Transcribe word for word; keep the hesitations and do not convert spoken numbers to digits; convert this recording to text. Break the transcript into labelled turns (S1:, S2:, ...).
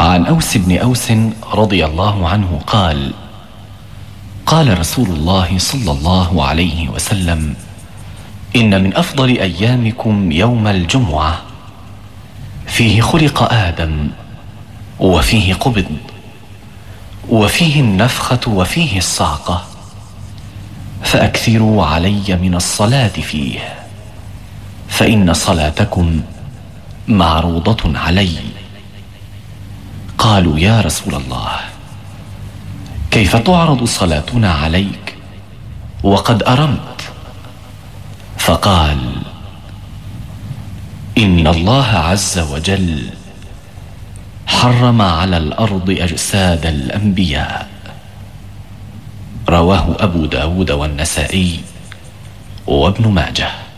S1: عن أوس بن أوس رضي الله عنه قال: قال رسول الله صلى الله عليه وسلم: إن من أفضل أيامكم يوم الجمعة، فيه خلق آدم، وفيه قبض، وفيه النفخة، وفيه الصعقة، فأكثروا علي من الصلاة فيه، فإن صلاتكم معروضة علي. قالوا: يا رسول الله، كيف تعرض صلاتنا عليك وقد أرمت؟ فقال: إن الله عز وجل حرم على الأرض أجساد الأنبياء. رواه أبو داود والنسائي وابن ماجه.